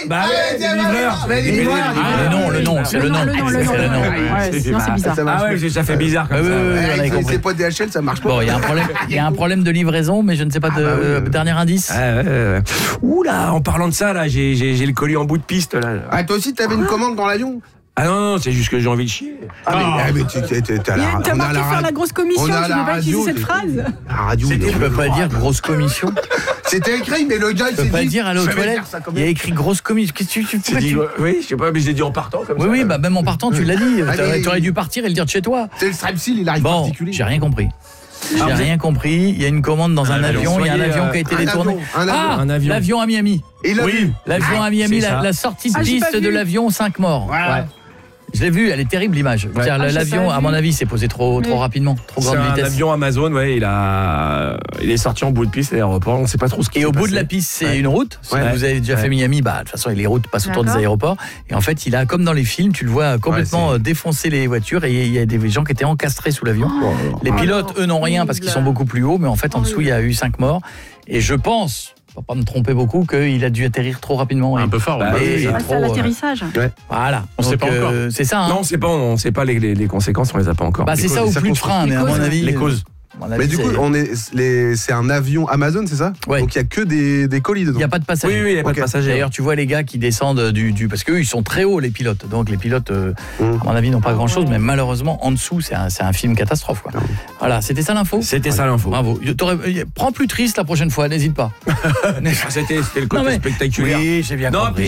Bah ouais, c'est livreur. Le nom, c'est le nom. Ouais, sinon c'est bizarre. Ah ouais, ça fait bizarre comme ça. C'est pas DHL, ça marche pas. Bon, il y a un problème de livraison, mais je ne sais pas dernier indice. Ouh là, en parlant de ça, là, j'ai le colis en bout de piste là. Ah, toi aussi, t'avais une commande dans l'avion? Ah non, c'est juste que j'ai envie de chier. Mais T'as marqué faire la grosse commission, tu peux pas utiliser cette phrase. La radio, Tu peux pas dire grosse commission. C'était écrit, mais le gars, il Tu peux s'est pas dit. dire aller aux toilettes. Il y a écrit grosse commission. Qu'est-ce que tu fais? Oui, je sais pas, mais je l'ai dit en partant comme ça. Oui, bah même en partant, tu l'as dit. mais- T'aurais dû partir et le dire de chez toi. C'est le strepsil, il arrive Bon, particulier. j'ai rien compris. J'ai rien compris. Il y a une commande dans un avion. Il y a un avion qui a été détourné. Un avion. L'avion à Miami. Et il a vu. L'avion à Miami, c'est ça. la sortie de j'ai pas piste de vu. l'avion, 5 morts. Voilà. Je l'ai vu, elle est terrible l'image. Ouais. L'avion, à mon avis, s'est posé trop rapidement, trop C'est grande un vitesse. avion Amazon, ouais, il est sorti en bout de piste à l'aéroport, on sait pas trop ce qui Et s'est au bout passé. de la piste, c'est une route. Si Ouais. vous avez déjà fait Miami, bah de toute façon, les routes passent autour des D'accord. aéroports. Et en fait, il a, comme dans les films, tu le vois complètement défoncer les voitures. Et il y a des gens qui étaient encastrés sous l'avion. Les pilotes, eux, n'ont rien parce qu'ils sont beaucoup plus hauts. Mais en fait, en dessous, il y a eu 5 morts. Et je pense, pour pas me tromper beaucoup, qu'il a dû atterrir trop rapidement. Un peu fort, Bah, ouais. Et c'est Ah, c'est à l'atterrissage. voilà. On sait pas encore. C'est ça. Hein. Non, on sait pas les conséquences, on les a pas encore. Bah, c'est ça, ou plus de frein. Mais à mon avis, Les causes. à mon avis, Mais du coup, c'est- c'est un avion Amazon, c'est ça? Ouais. Donc il y a que des colis dedans. il n'y a pas de passagers. Oui, il n'y a pas de passagers. D'ailleurs, tu vois les gars qui descendent parce qu'eux, ils sont très hauts, les pilotes. Donc, les pilotes, à mon avis, n'ont pas grand-chose. Mais malheureusement, en dessous, c'est un film catastrophe. Quoi. Voilà, c'était ça l'info. C'était ça l'info. Bravo. Prends plus triste la prochaine fois, n'hésite pas. C'était le côté Non, mais- spectaculaire. Oui, j'ai bien Non, compris.